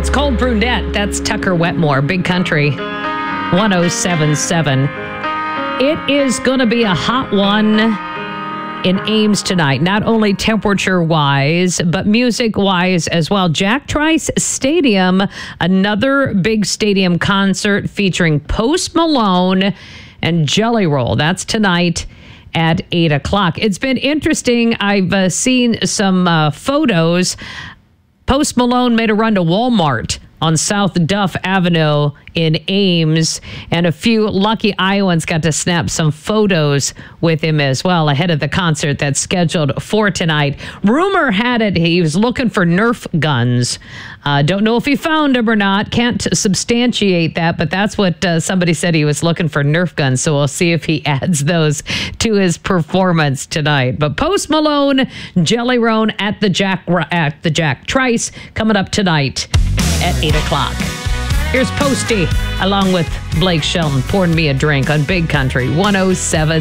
It's Cold Brunette. That's Tucker Wetmore, Big Country 1077. It is going to be a hot one in Ames tonight, not only temperature-wise, but music-wise as well. Jack Trice Stadium, another big stadium concert featuring Post Malone and Jelly Roll. That's tonight at 8 o'clock. It's been interesting. I've seen some photos. Post Malone made a run to Walmart on South Duff Avenue in Ames, and a few lucky Iowans got to snap some photos with him as well ahead of the concert that's scheduled for tonight. Rumor had it he was looking for Nerf guns. Don't know if he found them or not. Can't substantiate that, but that's what somebody said. He was looking for Nerf guns, so we'll see if he adds those to his performance tonight. But Post Malone, Jelly Roll at the Jack Trice coming up tonight at 8 o'clock. Here's Posty along with Blake Shelton pouring me a drink on Big Country 107.